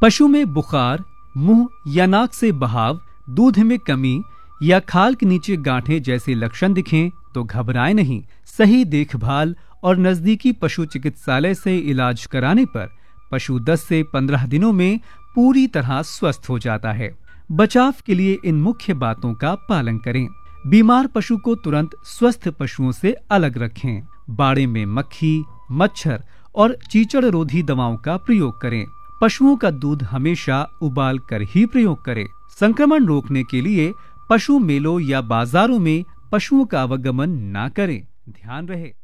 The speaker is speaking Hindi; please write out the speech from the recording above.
पशु में बुखार, मुंह या नाक से बहाव, दूध में कमी या खाल के नीचे गांठें जैसे लक्षण दिखें तो घबराएं नहीं। सही देखभाल और नजदीकी पशु चिकित्सालय से इलाज कराने पर पशु 10 से 15 दिनों में पूरी तरह स्वस्थ हो जाता है। बचाव के लिए इन मुख्य बातों का पालन करें। बीमार पशु को तुरंत स्वस्थ पशुओं से अलग रखें। बाड़े में मक्खी, मच्छर और चीचड़ रोधी दवाओं का प्रयोग करें। पशुओं का दूध हमेशा उबाल कर ही प्रयोग करें। संक्रमण रोकने के लिए पशु मेलों या बाजारों में पशुओं का आवागमन न करें। ध्यान रहे।